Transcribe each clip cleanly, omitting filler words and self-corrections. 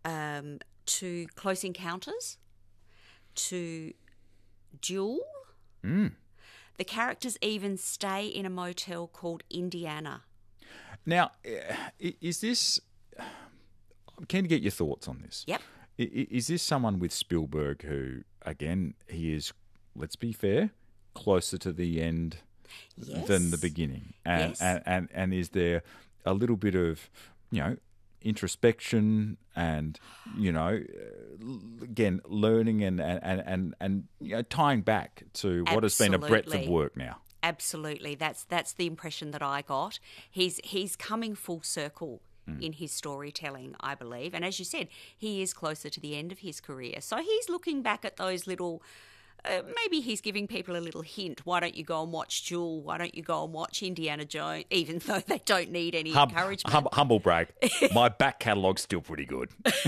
to Close Encounters, to Duel. The characters even stay in a motel called Indiana. Now, is this... I'm keen to get your thoughts on this. Yep. Is this someone with Spielberg who, again, he is, let's be fair, closer to the end than the beginning? And, Yes. and is there a little bit of, introspection and, again, learning and tying back to what has been a breadth of Absolutely. work now? Absolutely. That's the impression that I got. He's coming full circle in his storytelling, I believe. And as you said, he is closer to the end of his career. So he's looking back at those little... maybe he's giving people a little hint. Why don't you go and watch Jewel? Why don't you go and watch Indiana Jones? Even though they don't need any encouragement. Humble brag. My back catalogue's still pretty good.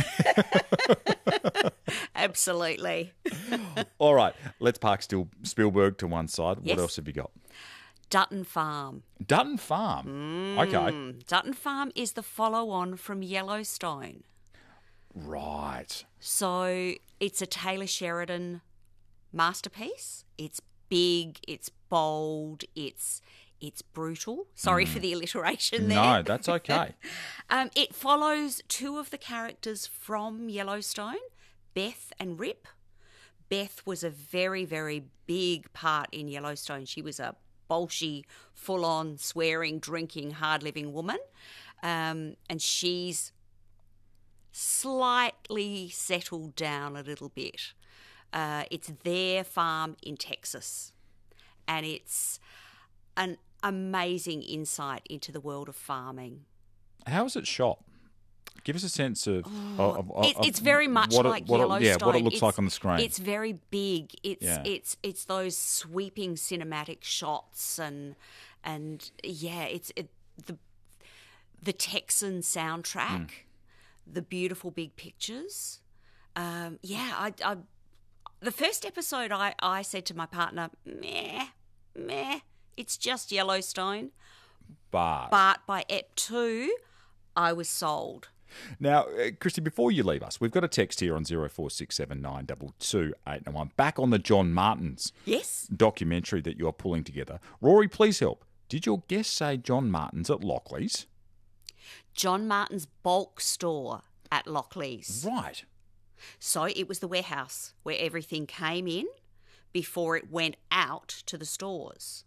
Absolutely. All right, let's park Spielberg to one side. Yes. What else have you got? Dutton Farm. Dutton Farm. Okay. Dutton Farm is the follow-on from Yellowstone. Right. So it's a Taylor Sheridan masterpiece. It's big, it's bold, it's brutal. Sorry for the alliteration there. No, that's okay. It follows two of the characters from Yellowstone, Beth and Rip. Beth was a very, very big part in Yellowstone. She was a bolshy, full-on, swearing, drinking, hard-living woman. And she's slightly settled down a little bit. It's their farm in Texas. And it's an amazing insight into the world of farming. How is it shot? Give us a sense of... It's very much like Yellowstone. Yeah, what it looks like on the screen. It's very big. It's those sweeping cinematic shots and the Texan soundtrack, the beautiful big pictures. The first episode I said to my partner, meh, it's just Yellowstone. But by Ep 2, I was sold. Now, Christy, before you leave us, we've got a text here on 0467922891. Back on the John Martins documentary that you're pulling together. Rory, please help. Did your guest say John Martins at Lockley's? John Martin's bulk store at Lockley's. Right. So it was the warehouse where everything came in before it went out to the stores.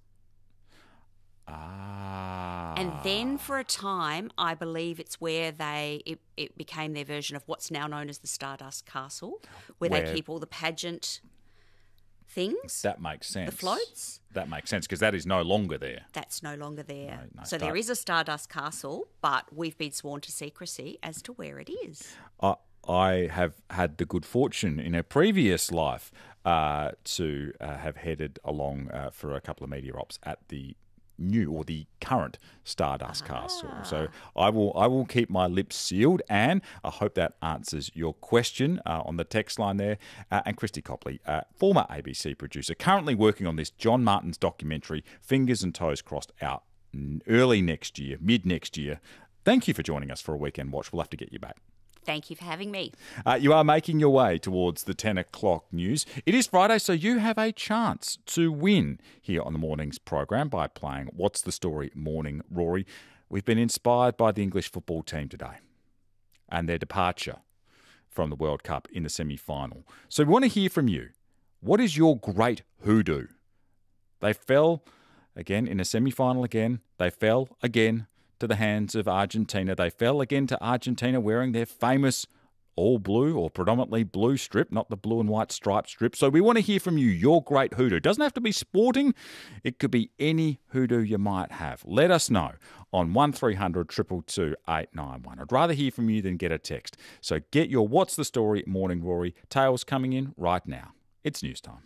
Ah. And then for a time, I believe it's where it became their version of what's now known as the Stardust Castle, where they keep all the pageant things. That makes sense. The floats. That makes sense because that is no longer there. That's no longer there. No, so there is a Stardust Castle, but we've been sworn to secrecy as to where it is. I have had the good fortune in a previous life to have headed along for a couple of media ops at the new or the current Stardust Castle. So I will keep my lips sealed, and I hope that answers your question on the text line there. And Christy Copley, former ABC producer, currently working on this John Martins documentary, fingers and toes crossed, out early next year, mid next year. Thank you for joining us for a weekend watch. We'll have to get you back. Thank you for having me. You are making your way towards the 10 o'clock news. It is Friday, so you have a chance to win here on the morning's program by playing What's the Story Morning, Rory. We've been inspired by the English football team today and their departure from the World Cup in the semi-final. So we want to hear from you. What is your great hoodoo? They fell again in a semi-final again. They fell again to the hands of Argentina. They fell again to Argentina wearing their famous all blue or predominantly blue strip, not the blue and white striped strip. So we want to hear from you, your great hoodoo. It doesn't have to be sporting. It could be any hoodoo you might have. Let us know on 1300 222 891. I'd rather hear from you than get a text. So get your What's the Story Morning, Rory. Tales coming in right now. It's news time.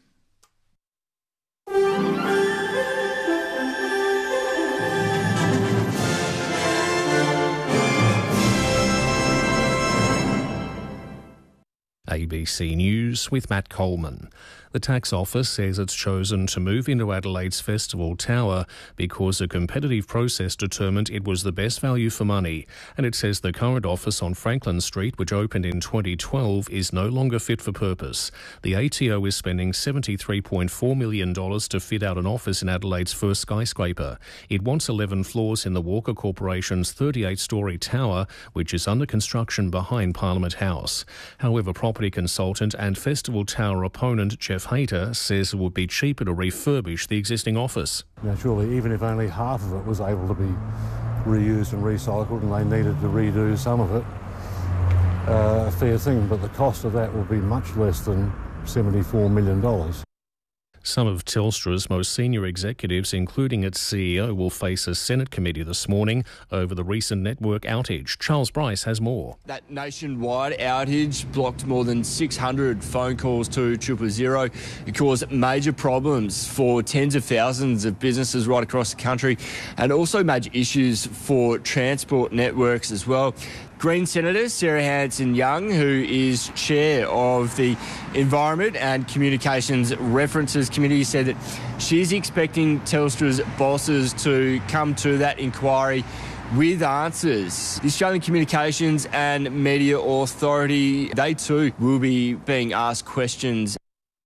ABC News with Matt Coleman. The tax office says it's chosen to move into Adelaide's Festival Tower because a competitive process determined it was the best value for money, and it says the current office on Franklin Street, which opened in 2012, is no longer fit for purpose. The ATO is spending $73.4 million to fit out an office in Adelaide's first skyscraper. It wants 11 floors in the Walker Corporation's 38-storey tower, which is under construction behind Parliament House. However, property consultant and Festival Tower opponent Jeff Hayter says it would be cheaper to refurbish the existing office. Now, surely, even if only half of it was able to be reused and recycled and they needed to redo some of it, a fair thing, but the cost of that will be much less than $74 million. Some of Telstra's most senior executives, including its CEO, will face a Senate committee this morning over the recent network outage. Charles Bryce has more. That nationwide outage blocked more than 600 phone calls to 000. It caused major problems for tens of thousands of businesses right across the country and also major issues for transport networks as well. Green Senator Sarah Hanson-Young, who is chair of the Environment and Communications References Committee, said that she's expecting Telstra's bosses to come to that inquiry with answers. The Australian Communications and Media Authority, they too will be being asked questions.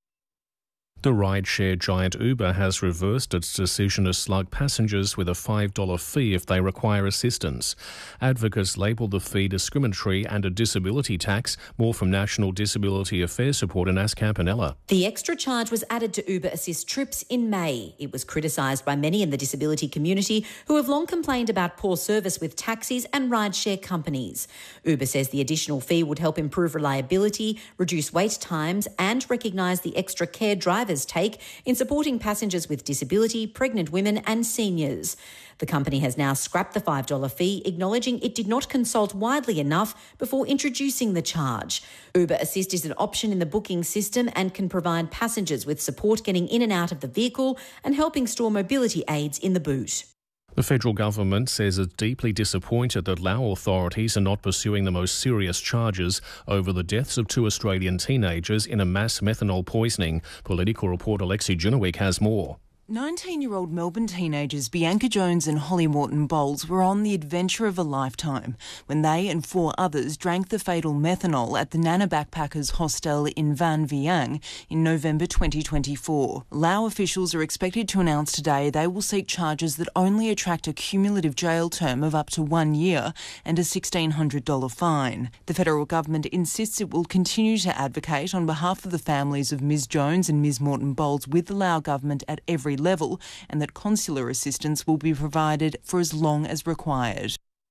The rideshare giant Uber has reversed its decision to slug passengers with a $5 fee if they require assistance. Advocates label the fee discriminatory and a disability tax. More from National Disability Affairs reporter Nas Campanella. The extra charge was added to Uber Assist trips in May. It was criticised by many in the disability community who have long complained about poor service with taxis and rideshare companies. Uber says the additional fee would help improve reliability, reduce wait times and recognise the extra care drivers take in supporting passengers with disability, pregnant women and seniors. The company has now scrapped the $5 fee, acknowledging it did not consult widely enough before introducing the charge. Uber Assist is an option in the booking system and can provide passengers with support getting in and out of the vehicle and helping store mobility aids in the boot. The federal government says it's deeply disappointed that Lao authorities are not pursuing the most serious charges over the deaths of 2 Australian teenagers in a mass methanol poisoning. Political reporter Lexi Junowik has more. 19-year-old Melbourne teenagers Bianca Jones and Holly Morton Bowles were on the adventure of a lifetime when they and 4 others drank the fatal methanol at the Nana Backpackers Hostel in Van Viang in November 2024. Lao officials are expected to announce today they will seek charges that only attract a cumulative jail term of up to 1 year and a $1,600 fine. The federal government insists it will continue to advocate on behalf of the families of Ms Jones and Ms Morton Bowles with the Lao government at every level and that consular assistance will be provided for as long as required.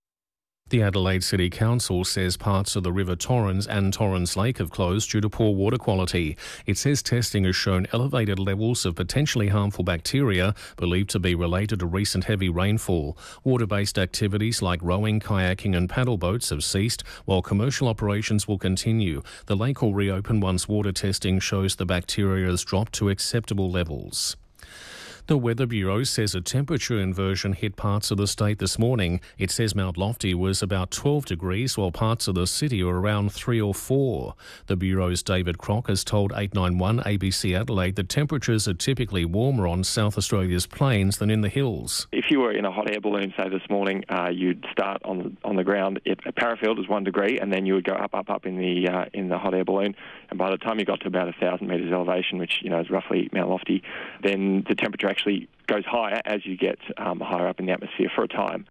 The Adelaide City Council says parts of the River Torrens and Torrens Lake have closed due to poor water quality. It says testing has shown elevated levels of potentially harmful bacteria believed to be related to recent heavy rainfall. Water-based activities like rowing, kayaking and paddle boats have ceased, while commercial operations will continue. The lake will reopen once water testing shows the bacteria has dropped to acceptable levels. The Weather Bureau says a temperature inversion hit parts of the state this morning. It says Mount Lofty was about 12 degrees, while parts of the city are around 3 or 4. The Bureau's David Crock has told 891 ABC Adelaide that temperatures are typically warmer on South Australia's plains than in the hills. If you were in a hot air balloon, say this morning, you'd start on the ground at Parafield is 1 degree, and then you would go up in the hot air balloon. And by the time you got to about 1,000 metres elevation, which is roughly Mount Lofty, then the temperature actually goes higher as you get higher up in the atmosphere for a time.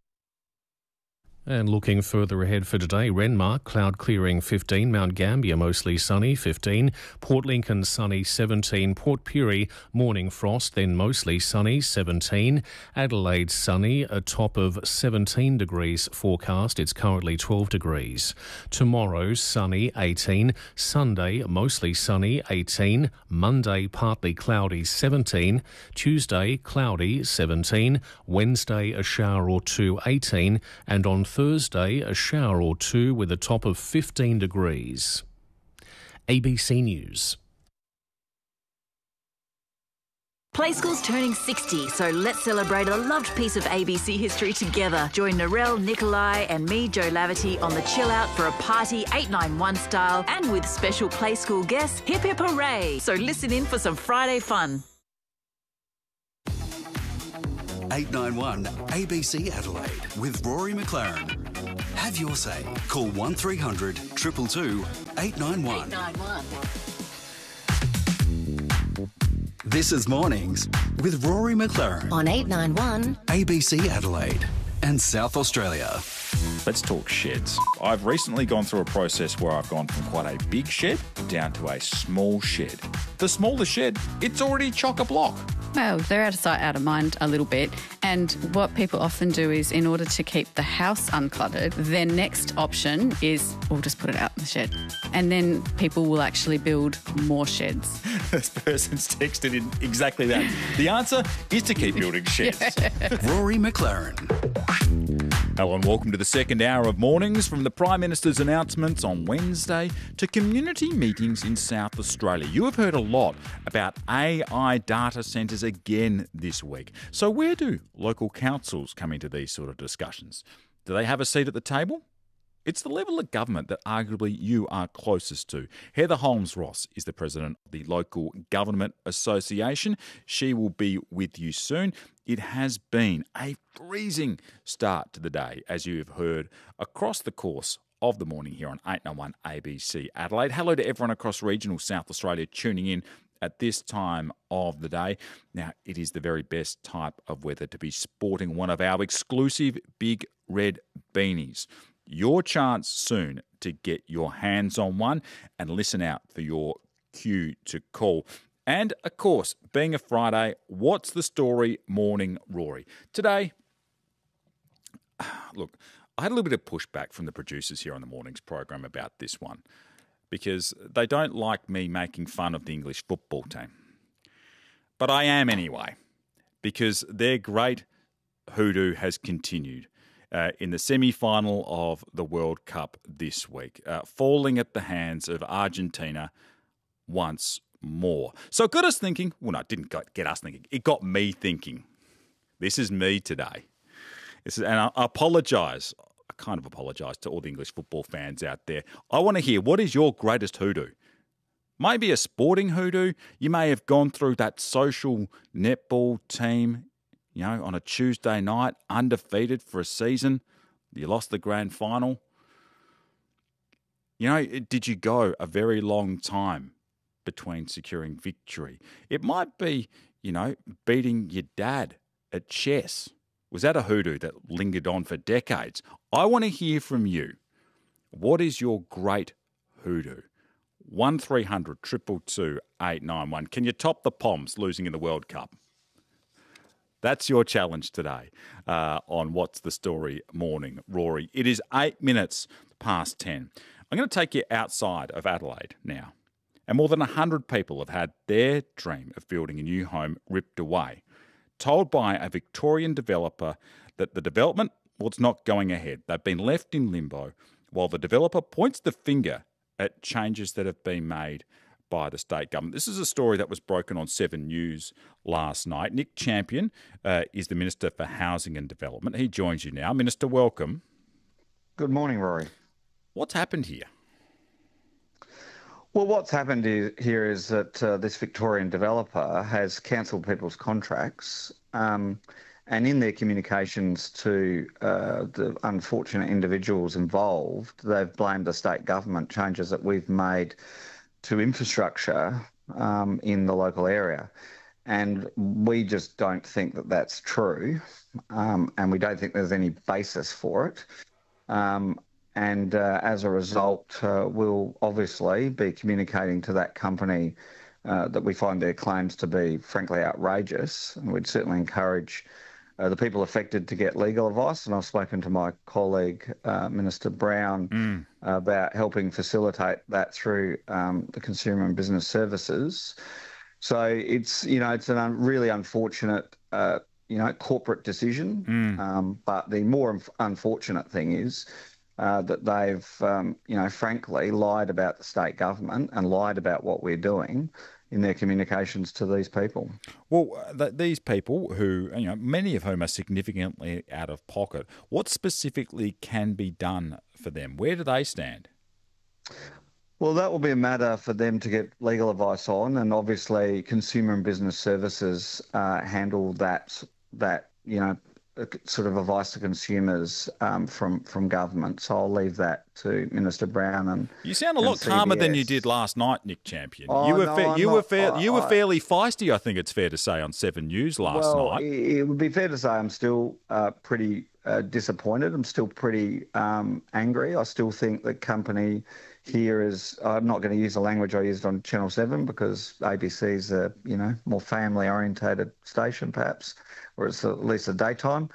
And looking further ahead for today, Renmark, cloud clearing 15, Mount Gambier mostly sunny 15, Port Lincoln sunny 17, Port Pirie morning frost then mostly sunny 17, Adelaide sunny a top of 17 degrees forecast, it's currently 12 degrees. Tomorrow sunny 18, Sunday mostly sunny 18, Monday partly cloudy 17, Tuesday cloudy 17, Wednesday a shower or 2 18, and on Thursday, a shower or 2 with a top of 15 degrees. ABC News. Play School's turning 60, so let's celebrate a loved piece of ABC history together. Join Narelle, Nikolai and me, Joe Laverty, on the chill out for a party 891 style and with special Play School guests. Hip hip hooray! So listen in for some Friday fun. 891 ABC Adelaide with Rory McLaren. Have your say. Call 1300 222 891. 891. This is Mornings with Rory McLaren on 891 ABC Adelaide and South Australia. Let's talk sheds. I've recently gone through a process where I've gone from quite a big shed down to a small shed. The smaller shed, it's already chock-a-block. Well, they're out of sight, out of mind a little bit. And what people often do is, in order to keep the house uncluttered, their next option is, we'll just put it out in the shed. And then people will actually build more sheds. This person's texted in exactly that. The answer is to keep building sheds. Rory McLaren. Hello and welcome to the second hour of Mornings, from the Prime Minister's announcements on Wednesday to community meetings in South Australia. You have heard a lot about AI data centres again this week. So where do local councils come into these sort of discussions? Do they have a seat at the table? It's the level of government that arguably you are closest to. Heather Holmes-Ross is the president of the Local Government Association. She will be with you soon. It has been a freezing start to the day, as you have heard across the course of the morning here on 891 ABC Adelaide. Hello to everyone across regional South Australia tuning in at this time of the day. Now, it is the very best type of weather to be sporting one of our exclusive big red beanies. Your chance soon to get your hands on one, and listen out for your cue to call. And, of course, being a Friday, what's the story morning, Rory? Today, look, I had a little bit of pushback from the producers here on the morning's program about this one, because they don't like me making fun of the English football team. But I am anyway, because their great hoodoo has continued in the semi-final of the World Cup this week, falling at the hands of Argentina once more. So it got us thinking. Well, no, it didn't get us thinking. It got me thinking. This is me today. And I apologise. I kind of apologise to all the English football fans out there. I want to hear, what is your greatest hoodoo? Maybe a sporting hoodoo. You may have gone through that social netball team, you know, on a Tuesday night, undefeated for a season. You lost the grand final. You know, did you go a very long time between securing victory? It might be, you know, beating your dad at chess. Was that a hoodoo that lingered on for decades? I want to hear from you. What is your great hoodoo? 1300 222 891. Can you top the Poms losing in the World Cup? That's your challenge today on What's the Story Morning, Rory. It is 8 minutes past 10. I'm going to take you outside of Adelaide now. And more than 100 people have had their dream of building a new home ripped away, told by a Victorian developer that the development, well, it's not going ahead. They've been left in limbo while the developer points the finger at changes that have been made by the state government. This is a story that was broken on 7 News last night. Nick Champion is the Minister for Housing and Development. He joins you now. Minister, welcome. Good morning, Rory. What's happened here? Well, what's happened here is that this Victorian developer has cancelled people's contracts, and in their communications to the unfortunate individuals involved, they've blamed the state government changes that we've made to infrastructure in the local area. And we just don't think that that's true, and we don't think there's any basis for it. And as a result, we'll obviously be communicating to that company that we find their claims to be frankly outrageous. And we'd certainly encourage the people affected to get legal advice. And I've spoken to my colleague, Minister Brown, about helping facilitate that through the Consumer and Business Services. So it's a really unfortunate, corporate decision. But the more unfortunate thing is that they've, frankly, lied about the state government and lied about what we're doing in their communications to these people. Well, these people who, many of whom are significantly out of pocket, what specifically can be done for them? Where do they stand? Well, that will be a matter for them to get legal advice on, and obviously Consumer and Business Services handle that sort of advice to consumers from government. So I'll leave that to Minister Brown and. You sound a lot calmer than you did last night, Nick Champion. Oh, you were fairly feisty, I think it's fair to say, on 7 News last night. It would be fair to say I'm still pretty disappointed. I'm still pretty angry. I still think the company here is. I'm not going to use the language I used on Channel 7 because ABC is a more family orientated station perhaps, or it's at least a daytime.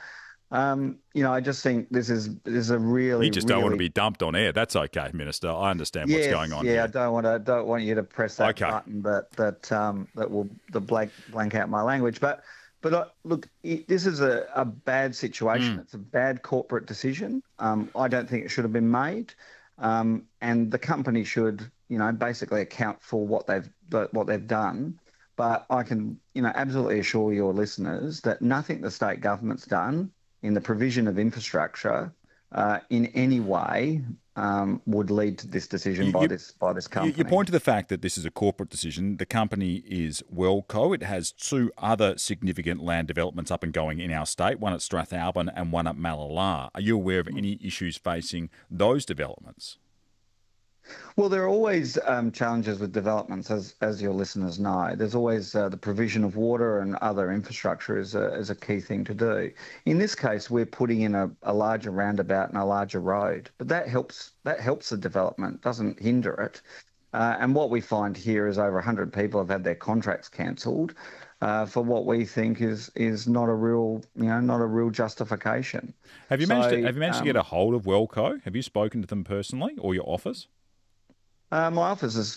I just think this is a really. You just don't want to be dumped on air. That's okay, Minister. I understand what's going on. Yeah, here. I don't want you to press that button that will blank out my language. But look, this is a bad situation. It's a bad corporate decision. I don't think it should have been made. And the company should, basically account for what they've done. But I can, absolutely assure your listeners that nothing the state government's done in the provision of infrastructure in any way would lead to this decision by this company. You point to the fact that this is a corporate decision. The company is Wellco. It has 2 other significant land developments up and going in our state, one at Strathalbyn and one at Mallala. Are you aware of any issues facing those developments? Well, there are always challenges with developments, as your listeners know. There's always the provision of water and other infrastructure is a key thing to do. In this case, we're putting in a larger roundabout and a larger road, but that helps the development, doesn't hinder it. And what we find here is over 100 people have had their contracts cancelled for what we think is not a real justification. Have you managed to get a hold of Wellco? Have you spoken to them personally, or your office? My office has,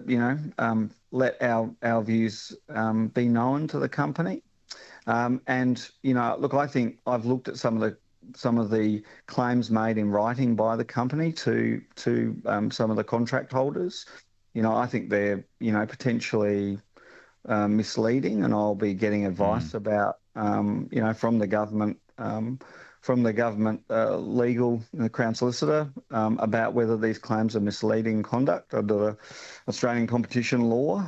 let our views be known to the company, look, I think I've looked at some of the claims made in writing by the company to some of the contract holders. I think they're potentially misleading, and I'll be getting advice about from the government. From the government legal Crown Solicitor about whether these claims are misleading conduct under the Australian competition law.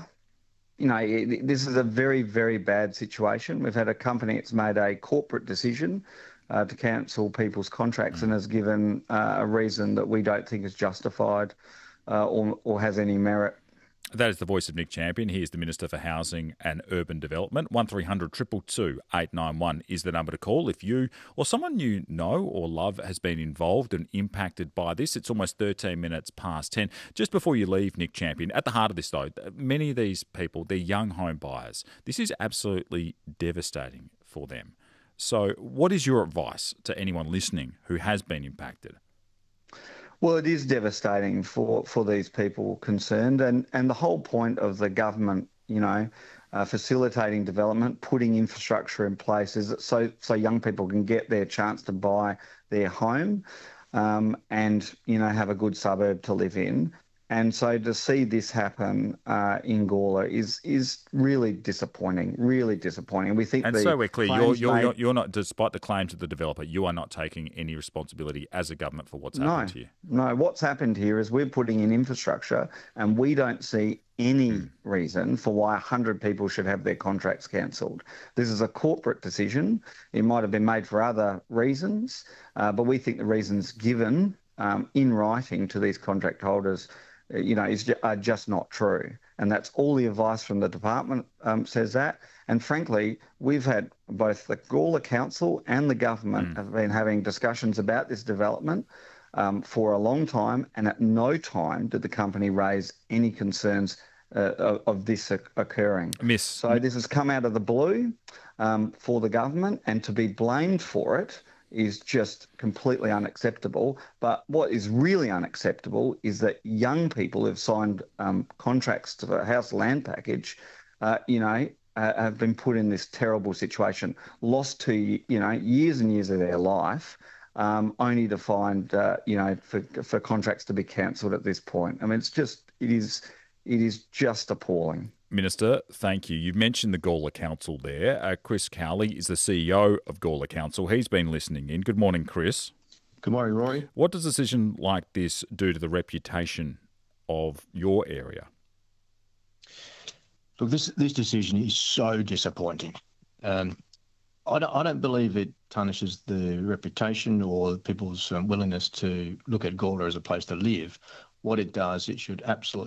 This is a very, very bad situation. We've had a company that's made a corporate decision to cancel people's contracts and has given a reason that we don't think is justified or has any merit. That is the voice of Nick Champion. He is the Minister for Housing and Urban Development. 1300 222 891 is the number to call if you or someone you know or love has been involved and impacted by this. It's almost 13 minutes past 10. Just before you leave, Nick Champion, at the heart of this though, many of these people, they're young home buyers. This is absolutely devastating for them. So what is your advice to anyone listening who has been impacted? Well, it is devastating for these people concerned, and the whole point of the government, facilitating development, putting infrastructure in place is that so young people can get their chance to buy their home, and have a good suburb to live in. And so to see this happen in Gawler is really disappointing, really disappointing. We think, and so we're clear, you're not, despite the claims of the developer, you are not taking any responsibility as a government for what's happened here. No, what's happened here is we're putting in infrastructure, and we don't see any reason for why 100 people should have their contracts cancelled. This is a corporate decision. It might have been made for other reasons, but we think the reasons given in writing to these contract holders are just not true. And that's all the advice from the department says that. And frankly, we've had both the Gawler Council and the government have been having discussions about this development for a long time, and at no time did the company raise any concerns of this occurring. So this has come out of the blue for the government, and to be blamed for it is just completely unacceptable. But what is really unacceptable is that young people who've signed contracts to the house land package, have been put in this terrible situation, lost years and years of their life only to find, for contracts to be cancelled at this point. I mean, it is just appalling. Minister, thank you. You've mentioned the Gawler Council there. Chris Cowley is the CEO of Gawler Council. He's been listening in. Good morning, Chris. Good morning, Rory. What does a decision like this do to the reputation of your area? Look, this decision is so disappointing. I don't believe it tarnishes the reputation or people's willingness to look at Gawler as a place to live. What it does, it should absolutely